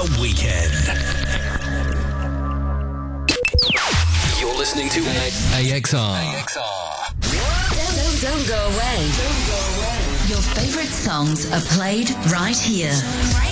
Weekend. You're listening to AXR. Don't go away. Your favorite songs are played right here.